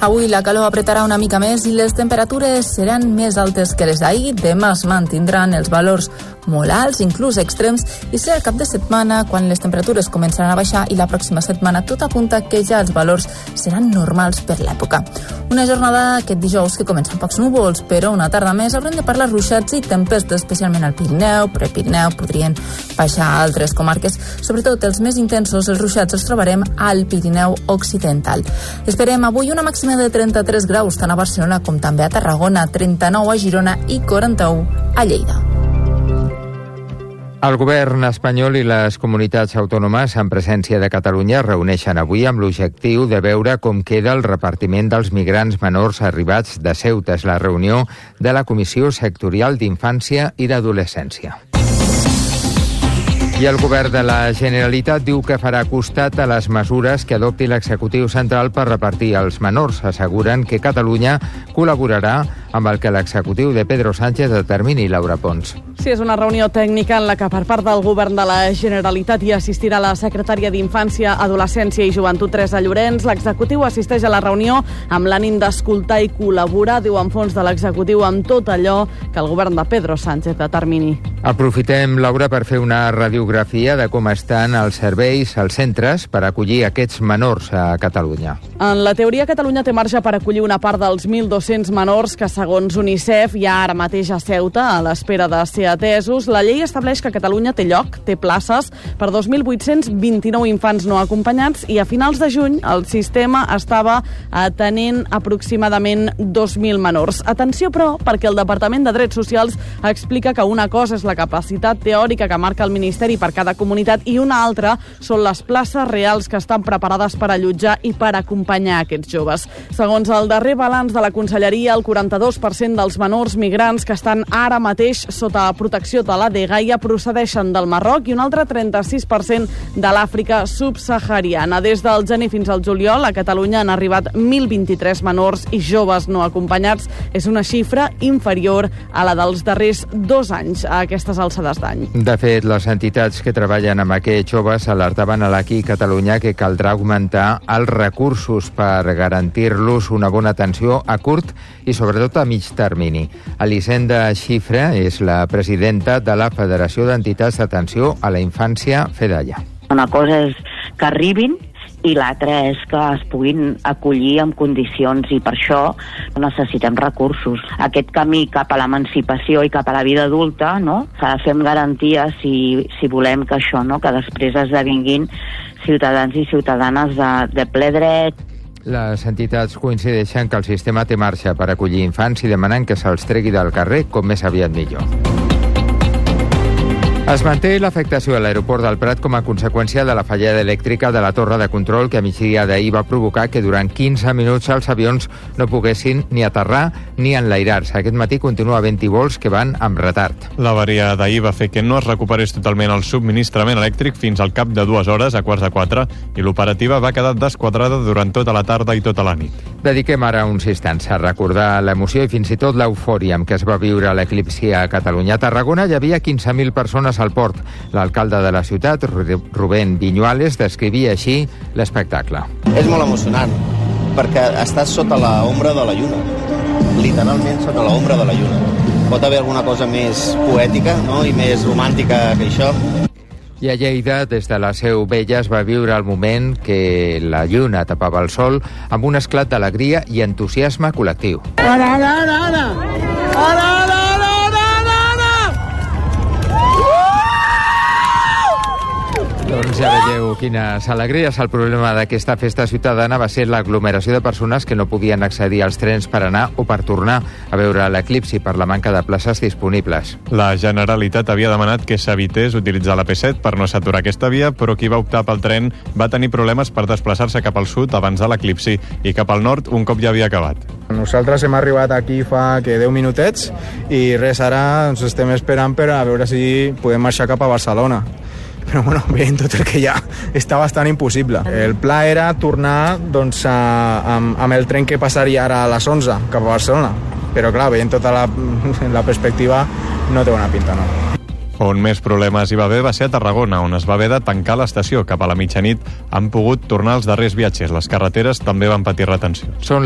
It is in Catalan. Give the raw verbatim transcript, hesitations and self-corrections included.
Avui la calor apretarà una mica més i les temperatures seran més altes que les d'ahir. Demà es mantindran els valors molt alts, inclús extrems, i serà el cap de setmana quan les temperatures començaran a baixar i la pròxima setmana tot apunta que ja els valors seran normals per l'època. Una jornada aquest dijous que comença amb pocs núvols, però una tarda més haurem de parlar ruixats i tempestes, especialment al Pirineu, Prepirineu, podrien baixar a altres comarques. Sobretot els més intensos, els ruixats, els trobarem al Pirineu Occidental. Esperem avui una màxima de trenta-tres graus, tant a Barcelona com també a Tarragona, trenta-nou a Girona i quaranta-u a Lleida. El govern espanyol i les comunitats autònomes en presència de Catalunya es reuneixen avui amb l'objectiu de veure com queda el repartiment dels migrants menors arribats de Ceuta. És la reunió de la Comissió Sectorial d'Infància i d'Adolescència. I el govern de la Generalitat diu que farà costat a les mesures que adopti l'executiu central per repartir els menors. Asseguren que Catalunya col·laborarà amb el que l'executiu de Pedro Sánchez determini. Laura Pons. Sí, és una reunió tècnica en la que per part del govern de la Generalitat hi assistirà la secretària d'Infància, Adolescència i Joventut, Teresa Llorenç. L'executiu assisteix a la reunió amb l'ànim d'escoltar i col·laborar, diu en fons de l'executiu, amb tot allò que el govern de Pedro Sánchez determini. Aprofitem, Laura, per fer una radiografia de com estan els serveis als centres per acollir aquests menors a Catalunya. En la teoria, Catalunya té marge per acollir una part dels mil dos-cents menors que, segons UNICEF, hi ha ara mateix a Ceuta, a l'espera de ser atesos. La llei estableix que Catalunya té lloc, té places per dos mil vuit-cents vint-i-nou infants no acompanyats i a finals de juny el sistema estava atenent aproximadament dos mil menors. Atenció, però, perquè el Departament de Drets Socials explica que una cosa és la capacitat teòrica que marca el Ministeri per cada comunitat i una altra són les places reals que estan preparades per allotjar i per acompanyar aquests joves. Segons el darrer balanç de la Conselleria, el quaranta-dos per cent dels menors migrants que estan ara mateix sota protecció de la dgaia procedeixen del Marroc i un altre trenta-sis per cent de l'Àfrica subsahariana. Des del gener fins al juliol a Catalunya han arribat mil vint-i-tres menors i joves no acompanyats. És una xifra inferior a la dels darrers dos anys a aquestes alçades d'any. De fet, les entitats que treballen amb aquests joves alertaven a l'Aqui Catalunya que caldrà augmentar els recursos per garantir-los una bona atenció a curt i sobretot a mig termini. Elisenda Xifra és la presidenta de la Federació d'Entitats d'Atenció a la Infància, FEDAIA. Una cosa és que arribin i l'altra és que es puguin acollir en condicions i per això necessitem recursos. Aquest camí cap a l'emancipació i cap a la vida adulta, no? S'ha de fer amb garanties si, si volem que això, no? Que després esdevinguin ciutadans i ciutadanes de, de ple dret. Les entitats coincideixen que el sistema té marxa per acollir infants i demanen que se'ls tregui del carrer com més aviat millor. Es manté l'afectació a l'aeroport del Prat com a conseqüència de la fallada elèctrica de la torre de control que a migdia d'ahir va provocar que durant quinze minuts els avions no poguessin ni aterrar ni enlairar-se. Aquest matí continua havent-hi vols que van amb retard. L'avaria d'ahir va fer que no es recuperés totalment el subministrament elèctric fins al cap de dues hores, a quarts de quatre, i l'operativa va quedar desquadrada durant tota la tarda i tota la nit. Dediquem ara uns instants a recordar l'emoció i fins i tot l'eufòria amb què es va viure l'eclipsi a Catalunya. A Tarragona hi havia quinze mil persones al port. L'alcalde de la ciutat, Rubén Viñuales, descrivia així l'espectacle. És molt emocionant, perquè estàs sota l'ombra de la lluna, literalment sota l'ombra de la lluna. Pot haver alguna cosa més poètica, no?, i més romàntica que això. I a Lleida, des de la Seu Vella, es va viure el moment que la lluna tapava el sol amb un esclat d'alegria i entusiasme col·lectiu. Ara, ara, ara, ara! Ara, ara, ara! Doncs ja veieu quines alegries. El problema d'aquesta festa ciutadana va ser l'aglomeració de persones que no podien accedir als trens per anar o per tornar a veure l'eclipsi per la manca de places disponibles. La Generalitat havia demanat que s'evités utilitzar la P set per no saturar aquesta via, però qui va optar pel tren va tenir problemes per desplaçar-se cap al sud abans de l'eclipsi i cap al nord un cop ja havia acabat. Nosaltres hem arribat aquí fa que deu minutets i res, ara ens estem esperant per a veure si podem marxar cap a Barcelona. Però bueno, veient tot el que hi ha, està bastant impossible. El pla era tornar doncs, a, amb, amb el tren que passaria ara a les onze cap a Barcelona. Però clar, veient tota la, la perspectiva, no té bona pinta, no. On més problemes hi va haver va ser a Tarragona, on es va haver de tancar l'estació. Cap a la mitjanit han pogut tornar els darrers viatges. Les carreteres també van patir retencions. Són